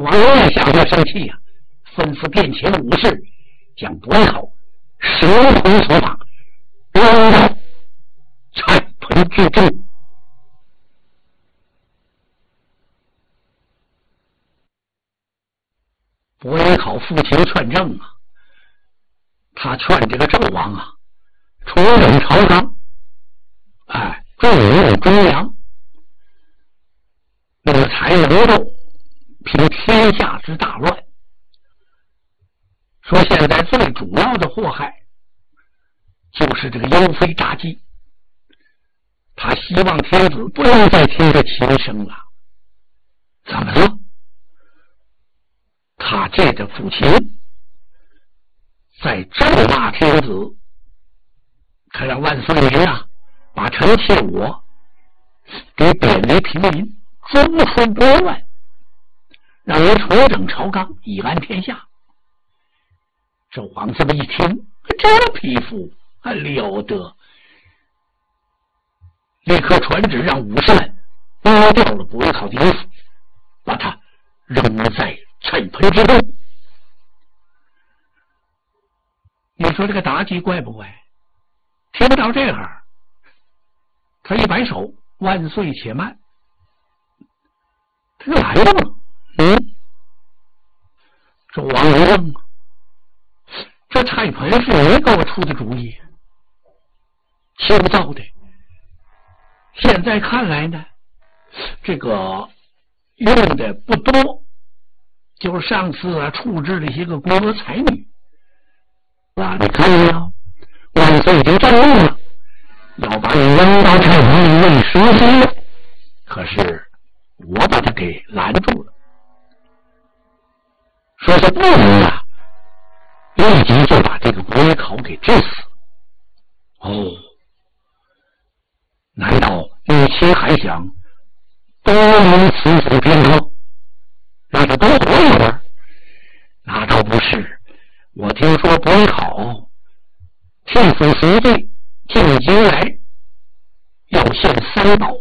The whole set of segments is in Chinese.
王也想要生气呀，吩咐殿前武士将伯考蛇头所绑，扔到菜盆之中。伯考父亲劝政啊，他劝这个纣王啊，重整朝纲，重用忠良，那个才能够平天下之大乱。说现在最主要的祸害就是这个幽妃妲己，他希望天子不能再听这琴声了。怎么了？他借着抚琴在咒骂天子，他让万岁爷啊把臣妾我给贬为平民，诛除拨乱，让人重整朝纲，以安天下。纣王这么一听，这匹夫还了得，立刻传旨让武士们剥掉了伯考的衣服，把他扔在菜盆之中。你说这个妲己怪不怪？听到这儿，他一摆手，万岁且慢，他就来了。纣王一愣，这菜盆是你给我出的主意，羞造的。现在看来呢，这个用的不多，就是上次处置了一些个宫娥才女。你看了，万岁已经震怒了，要把你扔到菜盆里喂蛇蝎，可是我把他给拦住了，说是不能啊，立即就把这个伯考给治死。难道你亲还想多能此死偏科，让他多活一会儿？那倒不是，我听说伯考替父赎罪，进京来要献3宝，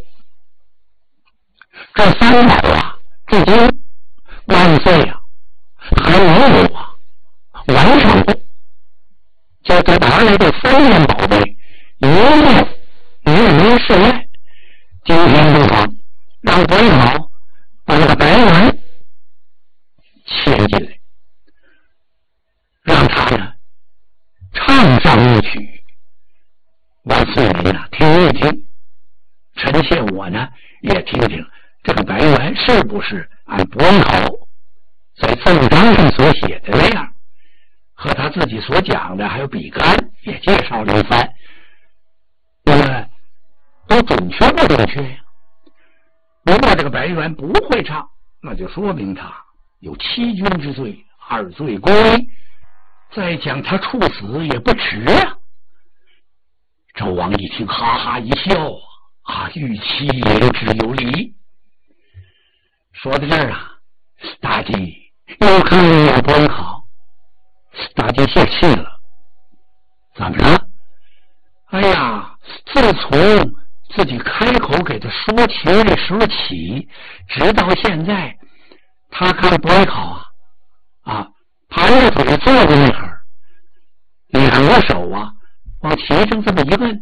这3宝啊，至今万岁啊还没有完成，就他拿来的3件宝贝，一件名门世外，今天不妨让伯考把这个白丸切进来，让他呢唱上一曲，万岁您啊听一听，臣妾我呢也听听这个白丸是不是按伯考在奏章上所写的那样，和他自己所讲的还有比干也介绍了一番，那么都准确不准确呀？如果这个白猿不会唱，那就说明他有欺君之罪，2罪归，再将他处死也不迟啊。纣王一听，哈哈一笑，欲其言之有理。说到这儿啊，妲己又看了伯考，妲己泄气了。怎么了？哎呀，自从自己开口给他说情的时候起，直到现在，他看伯考盘着腿坐在那会儿，2个手往蹄上这么一摁，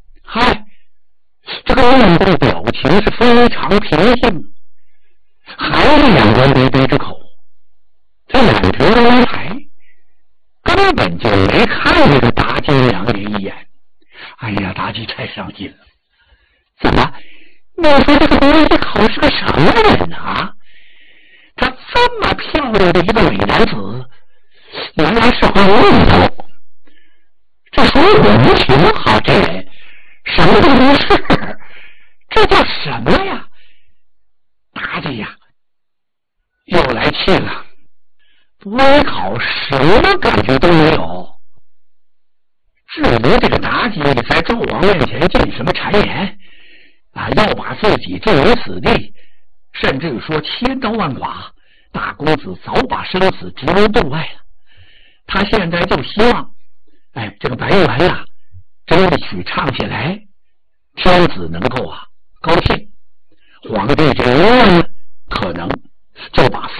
这个面部表情是非常平静，还是2关卑卑之口，这2腿都没抬，根本就没看这个妲己2人一眼。哎呀，妲己太伤心了。怎么？你说这个伯考是个什么人呢？他这么漂亮的一个美男子，原来是会运动，这水火无情，这人什么都不是，这叫什么呀？妲己呀又来气了。伯考什么感觉都没有，至于这个妲己在纣王面前进什么谗言要把自己置于死地，甚至于说千刀万剐，大公子早把生死置于度外了。他现在就希望这个白猿真的去唱起来，天子能够高兴，皇帝这一呢可能就把